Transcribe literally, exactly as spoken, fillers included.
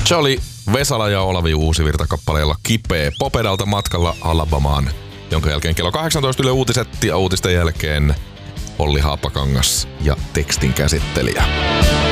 Se oli Vesala ja Olavi Uusivirta kappaleella Kipeä Popedalta matkalla Alabamaan, jonka jälkeen kello kahdeksantoista Yle Uutiset ja uutisten jälkeen Olli Haapakangas ja tekstin käsittelijä.